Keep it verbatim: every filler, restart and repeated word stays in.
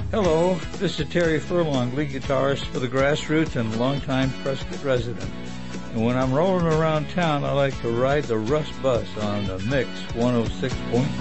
Hello, this is Terry Furlong, lead guitarist for the Grassroots and longtime Prescott resident. And when I'm rolling around town, I like to ride the Rust Bus on the Mix one oh six point